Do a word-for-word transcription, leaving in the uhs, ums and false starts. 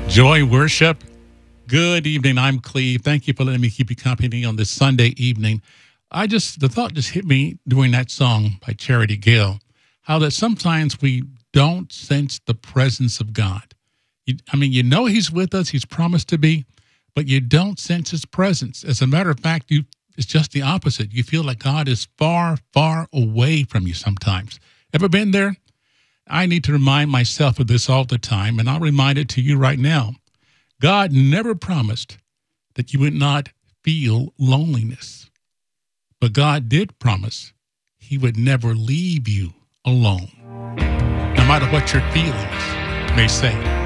Joy Worship. Good evening. I'm Cleve. Thank you for letting me keep you company on this Sunday evening. I just, the thought just hit me during that song by Charity Gill, how that sometimes we don't sense the presence of God. You, I mean, you know he's with us. He's promised to be, but you don't sense his presence. As a matter of fact, you it's just the opposite. You feel like God is far, far away from you sometimes. Ever been there? I need to remind myself of this all the time, and I'll remind it to you right now. God never promised that you would not feel loneliness, but God did promise he would never leave you alone, no matter what your feelings may say.